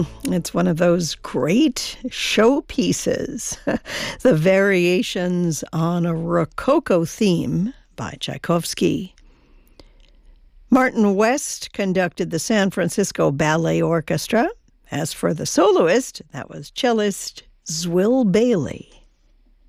It's one of those great showpieces, the Variations on a Rococo Theme by Tchaikovsky. Martin West conducted the San Francisco Ballet Orchestra. As for the soloist, that was cellist Zwill Bailey.